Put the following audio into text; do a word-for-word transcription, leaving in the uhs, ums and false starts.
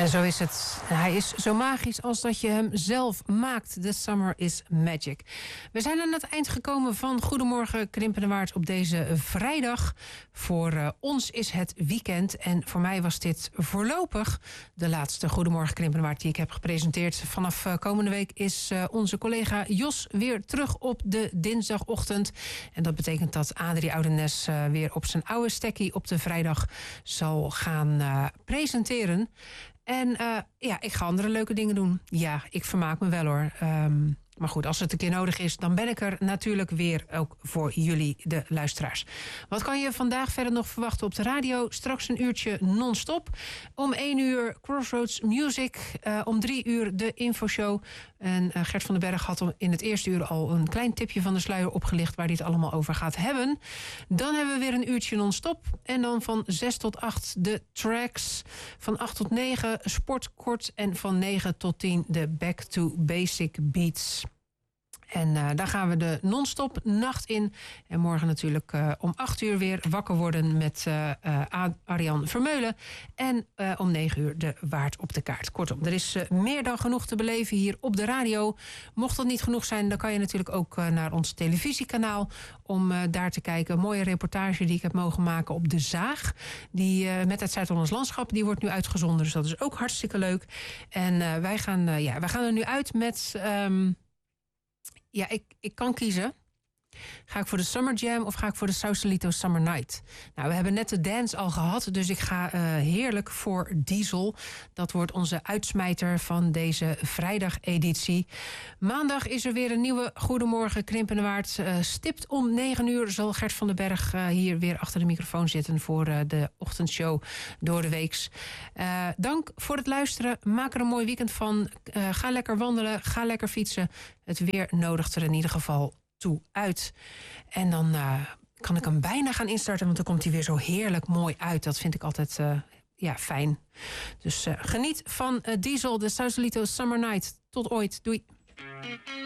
En zo is het. Hij is zo magisch als dat je hem zelf maakt. The summer is magic. We zijn aan het eind gekomen van Goedemorgen Krimpenerwaard op deze vrijdag. Voor uh, ons is het weekend. En voor mij was dit voorlopig de laatste Goedemorgen Krimpenerwaard die ik heb gepresenteerd. Vanaf uh, komende week is uh, onze collega Jos weer terug op de dinsdagochtend. En dat betekent dat Adrie Oudenes uh, weer op zijn oude stekkie op de vrijdag zal gaan uh, presenteren. En uh, ja, ik ga andere leuke dingen doen. Ja, ik vermaak me wel hoor. Um, maar goed, als het een keer nodig is, dan ben ik er natuurlijk weer ook voor jullie, de luisteraars. Wat kan je vandaag verder nog verwachten op de radio? Straks een uurtje non-stop. Om één uur Crossroads Music. Uh, om drie uur de infoshow. En uh, Gert van den Berg had in het eerste uur al een klein tipje van de sluier opgelicht waar hij het allemaal over gaat hebben. Dan hebben we weer een uurtje non-stop. En dan van zes tot acht de tracks. Van acht tot negen sportkort. En van negen tot tien de Back to Basic Beats. En uh, daar gaan we de non-stop nacht in. En morgen natuurlijk uh, om acht uur weer wakker worden met uh, uh, Arjan Vermeulen. En uh, om negen uur de Waard op de kaart. Kortom, er is uh, meer dan genoeg te beleven hier op de radio. Mocht dat niet genoeg zijn, dan kan je natuurlijk ook uh, naar ons televisiekanaal om uh, daar te kijken. Een mooie reportage die ik heb mogen maken op De Zaag. Die uh, met het Zuid-Hollands Landschap, die wordt nu uitgezonden. Dus dat is ook hartstikke leuk. En uh, wij, gaan, uh, ja, wij gaan er nu uit met... Um, Ja, ik, ik kan kiezen. Ga ik voor de Summer Jam of ga ik voor de Sausalito Summer Night? Nou, we hebben net de dance al gehad, dus ik ga uh, heerlijk voor Diesel. Dat wordt onze uitsmijter van deze vrijdageditie. Maandag is er weer een nieuwe Goedemorgen Krimpenerwaard. Uh, stipt om negen uur zal Gert van den Berg uh, hier weer achter de microfoon zitten voor uh, de ochtendshow door de weeks. Uh, dank voor het luisteren. Maak er een mooi weekend van. Uh, ga lekker wandelen, ga lekker fietsen. Het weer nodigt er in ieder geval toe uit. En dan uh, kan ik hem bijna gaan instarten, want dan komt hij weer zo heerlijk mooi uit. Dat vind ik altijd uh, ja, fijn. Dus uh, geniet van uh, Diesel, de Sausalito Summer Night. Tot ooit. Doei.